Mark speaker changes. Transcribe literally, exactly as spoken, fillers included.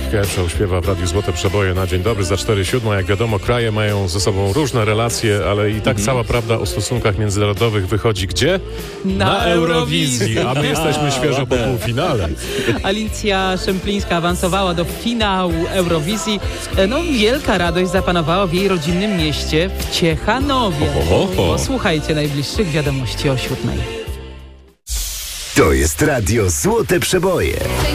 Speaker 1: Kershaw śpiewa w Radiu Złote Przeboje na dzień dobry za cztery siódma. Jak wiadomo, kraje mają ze sobą różne relacje, ale i tak mhm. cała prawda o stosunkach międzynarodowych wychodzi gdzie?
Speaker 2: Na,
Speaker 1: na Eurowizji,
Speaker 2: Eurowizji.
Speaker 1: a my jesteśmy świeżo po półfinale.
Speaker 2: Alicja Szemplińska awansowała do finału Eurowizji. No, wielka radość zapanowała w jej rodzinnym mieście w Ciechanowie.
Speaker 1: Ho, ho, ho.
Speaker 2: Posłuchajcie najbliższych wiadomości o siódmej.
Speaker 3: To jest Radio Złote Przeboje.